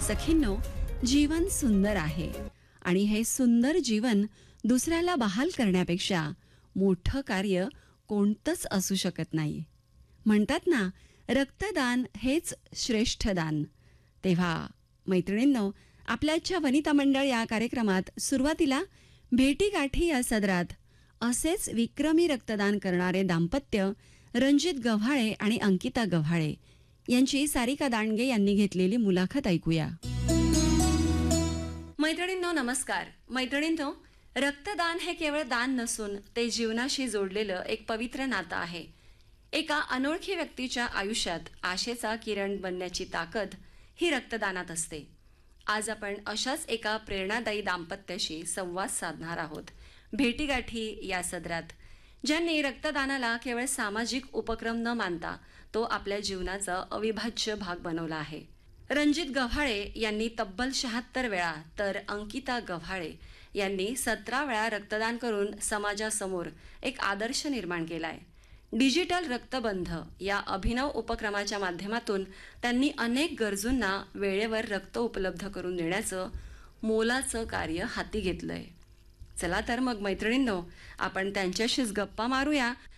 सखींनो, जीवन सुंदर आहे आणि हे सुंदर जीवन दुसऱ्याला बहाल करण्यापेक्षा मोठं कार्य कोणतंच असू शकत नाही. म्हणतात ना, रक्तदान हेच श्रेष्ठ दान. तेव्हा मैत्रिणींनो, आपल्याच्या वनिता मंडळ या कार्यक्रमात सुरुवातीला भेटीगाठी या सदरात असेच विक्रमी रक्तदान करणारे दाम्पत्य रणजित गव्हाळे आणि अंकिता गव्हाळे यांची सारिका दांडगे यांनी घेतलेली मुलाखत ऐकूया. मैत्रिणींनो नमस्कार. मैत्रिणींनो, रक्तदान हे केवळ दान नसून ते जीवनाशी जोडलेलं एक पवित्र नातं आहे. एका अनोळखी व्यक्तीच्या आयुष्यात आशेचा किरण बनण्याची ताकद ही रक्तदानात असते. आज आपण अशाच एका प्रेरणादायी दाम्पत्याशी संवाद साधणार आहोत भेटीगाठी या सदरात, ज्यांनी रक्तदानाला केवळ सामाजिक उपक्रम न मानता तो आपल्या जीवनाचा अविभाज्य भाग बनवला आहे. रणजित गव्हाळे यांनी तब्बल 76 वेळा तर अंकिता गव्हाळे यांनी 17 वेळा रक्तदान करून समाजासमोर एक आदर्श निर्माण केलाय. डिजिटल रक्तबंध या अभिनव उपक्रमाच्या माध्यमातून त्यांनी अनेक गरजूंना वेळेवर रक्त उपलब्ध करून देण्याचं मोलाचं कार्य हाती घेतलंय. चला तर मग मैत्रिणींनो, आपण त्यांच्याशीच गप्पा मारूया